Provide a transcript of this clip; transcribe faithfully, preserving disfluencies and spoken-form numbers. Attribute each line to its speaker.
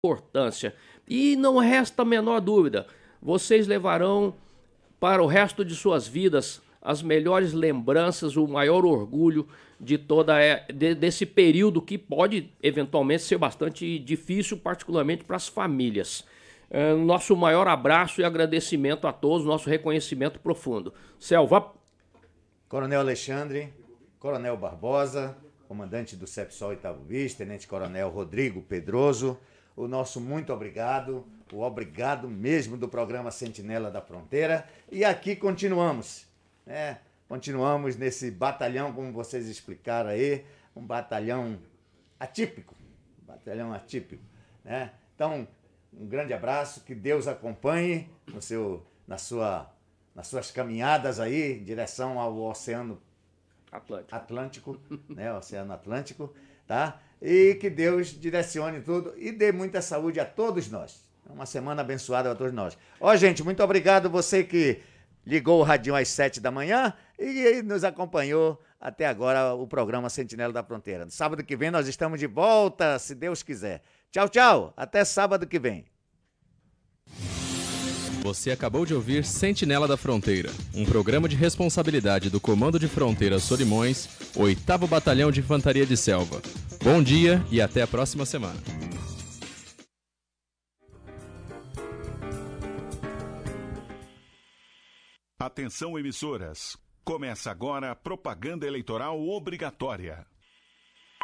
Speaker 1: importância. E não resta a menor dúvida, vocês levarão para o resto de suas vidas as melhores lembranças, o maior orgulho de toda de, desse período que pode eventualmente ser bastante difícil, particularmente para as famílias. É, nosso maior abraço e agradecimento a todos, nosso reconhecimento profundo. Selva.
Speaker 2: Coronel Alexandre, Coronel Barbosa, comandante do CEPSOL Itabuvis, Tenente Coronel Rodrigo Pedroso, o nosso muito obrigado, o obrigado mesmo do programa Sentinela da Fronteira. E aqui continuamos, né? Continuamos nesse batalhão, como vocês explicaram aí, um batalhão atípico, um batalhão atípico, né? Então, um grande abraço, que Deus acompanhe no seu, na sua, nas suas caminhadas aí em direção ao Oceano Atlântico, Atlântico né? Oceano Atlântico, tá? E que Deus direcione tudo e dê muita saúde a todos nós. Uma semana abençoada a todos nós. Ó, gente, muito obrigado você que ligou o radinho às sete da manhã e nos acompanhou até agora o programa Sentinela da Fronteira. Sábado que vem nós estamos de volta, se Deus quiser. Tchau, tchau. Até sábado que vem.
Speaker 3: Você acabou de ouvir Sentinela da Fronteira, um programa de responsabilidade do Comando de Fronteira Solimões, oitavo Batalhão de Infantaria de Selva. Bom dia e até a próxima semana.
Speaker 4: Atenção, emissoras. Começa agora a propaganda eleitoral obrigatória.